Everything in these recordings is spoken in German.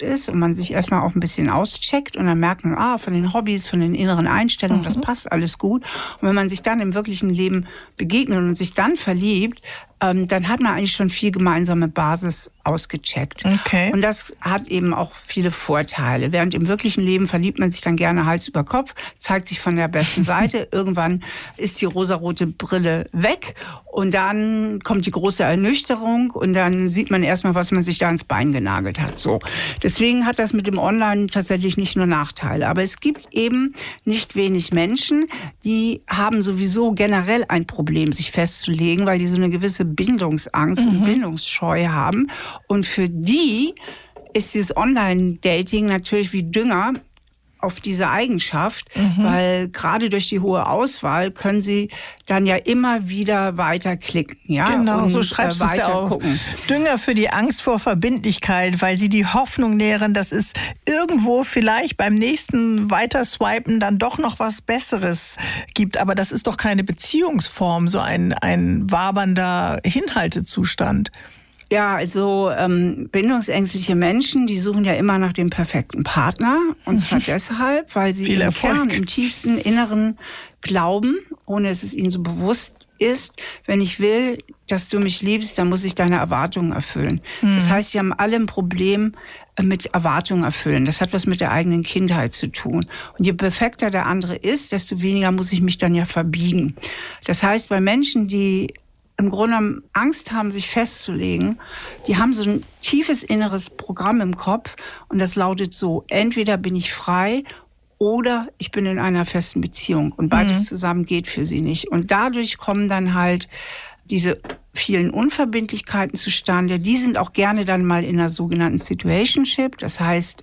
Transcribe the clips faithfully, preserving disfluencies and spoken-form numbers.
ist und man sich erstmal auch ein bisschen auscheckt und dann merkt man, ah, von den Hobbys, von den inneren Einstellungen, mhm. das passt alles gut. Und wenn man sich dann im wirklichen Leben begegnet und sich dann verliebt, ähm, dann hat man eigentlich schon viel gemeinsame Basis ausgecheckt. Okay. Und das hat eben auch viele Vorteile. Während im wirklichen Leben verliebt man sich dann gerne Hals über Kopf, zeigt sich von der besten Seite. Irgendwann ist die rosarote Brille weg und dann kommt die große Ernüchterung und dann sieht man erstmal, was man sich da ins Bein genagelt hat. So. Deswegen hat das mit dem Online tatsächlich nicht nur Nachteile. Aber es gibt eben nicht wenig Menschen, die haben sowieso generell ein Problem, sich festzulegen, weil die so eine gewisse Bindungsangst mhm. und Bindungsscheu haben. Und für die ist dieses Online-Dating natürlich wie Dünger auf diese Eigenschaft, mhm. weil gerade durch die hohe Auswahl können sie dann ja immer wieder weiter klicken. Ja? Genau, und, so schreibst du es ja auch. Gucken. Dünger für die Angst vor Verbindlichkeit, weil sie die Hoffnung nähren, dass es irgendwo vielleicht beim nächsten Weiterswipen dann doch noch was Besseres gibt. Aber das ist doch keine Beziehungsform, so ein, ein wabernder Hinhaltezustand. Ja, also ähm, bindungsängstliche Menschen, die suchen ja immer nach dem perfekten Partner. Und zwar deshalb, weil sie Viel im Erfolg. Kern, im tiefsten Inneren glauben, ohne dass es ihnen so bewusst ist, wenn ich will, dass du mich liebst, dann muss ich deine Erwartungen erfüllen. Mhm. Das heißt, sie haben alle ein Problem mit Erwartungen erfüllen. Das hat was mit der eigenen Kindheit zu tun. Und je perfekter der andere ist, desto weniger muss ich mich dann ja verbiegen. Das heißt, bei Menschen, die im Grunde genommen Angst haben, sich festzulegen, die haben so ein tiefes inneres Programm im Kopf und das lautet so, entweder bin ich frei oder ich bin in einer festen Beziehung und beides mhm. zusammen geht für sie nicht. Und dadurch kommen dann halt diese vielen Unverbindlichkeiten zustande. Die sind auch gerne dann mal in einer sogenannten Situationship, das heißt,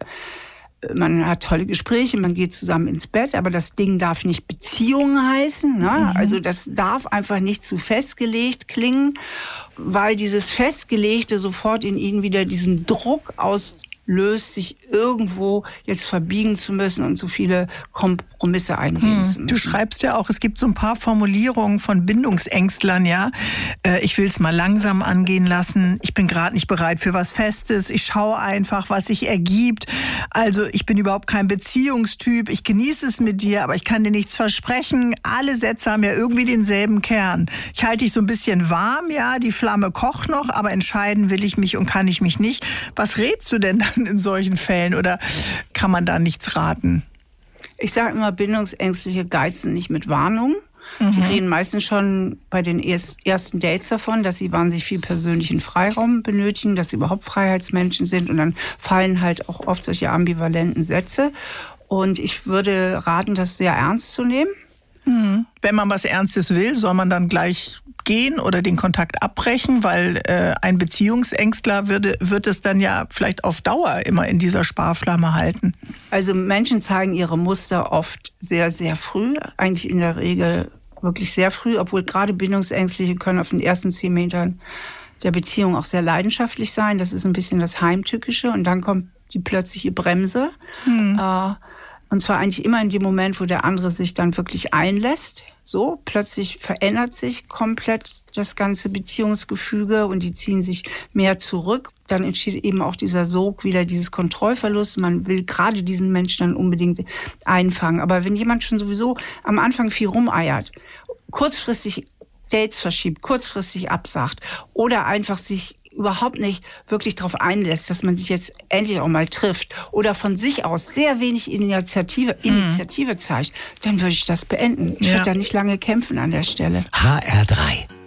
man hat tolle Gespräche, man geht zusammen ins Bett, aber das Ding darf nicht Beziehung heißen. Ne? Mhm. Also das darf einfach nicht zu festgelegt klingen, weil dieses Festgelegte sofort in ihnen wieder diesen Druck auslöst, sich irgendwo jetzt verbiegen zu müssen und so viele Kompromisse eingehen hm. zu müssen. Du schreibst ja auch, es gibt so ein paar Formulierungen von Bindungsängstlern, ja. Äh, ich will es mal langsam angehen lassen. Ich bin gerade nicht bereit für was Festes. Ich schaue einfach, was sich ergibt. Also ich bin überhaupt kein Beziehungstyp. Ich genieße es mit dir, aber ich kann dir nichts versprechen. Alle Sätze haben ja irgendwie denselben Kern. Ich halte dich so ein bisschen warm, ja. Die Flamme kocht noch, aber entscheiden will ich mich und kann ich mich nicht. Was rätst du denn dann in solchen Fällen oder kann man da nichts raten? Ich sage immer, Bindungsängstliche geizen nicht mit Warnungen. Mhm. Die reden meistens schon bei den ersten Dates davon, dass sie wahnsinnig viel persönlichen Freiraum benötigen, dass sie überhaupt Freiheitsmenschen sind und dann fallen halt auch oft solche ambivalenten Sätze. Und ich würde raten, das sehr ernst zu nehmen. Mhm. Wenn man was Ernstes will, soll man dann gleich gehen oder den Kontakt abbrechen, weil äh, ein Beziehungsängstler würde, wird es dann ja vielleicht auf Dauer immer in dieser Sparflamme halten. Also Menschen zeigen ihre Muster oft sehr, sehr früh, eigentlich in der Regel wirklich sehr früh, obwohl gerade Bindungsängstliche können auf den ersten zehn Metern der Beziehung auch sehr leidenschaftlich sein. Das ist ein bisschen das Heimtückische und dann kommt die plötzliche Bremse. Hm. Äh, Und zwar eigentlich immer in dem Moment, wo der andere sich dann wirklich einlässt. So, plötzlich verändert sich komplett das ganze Beziehungsgefüge und die ziehen sich mehr zurück. Dann entsteht eben auch dieser Sog, wieder dieses Kontrollverlust. Man will gerade diesen Menschen dann unbedingt einfangen. Aber wenn jemand schon sowieso am Anfang viel rumeiert, kurzfristig Dates verschiebt, kurzfristig absagt oder einfach sich überhaupt nicht wirklich darauf einlässt, dass man sich jetzt endlich auch mal trifft oder von sich aus sehr wenig Initiative, Initiative zeigt, dann würde ich das beenden. Ich ja. würde da nicht lange kämpfen an der Stelle. H R drei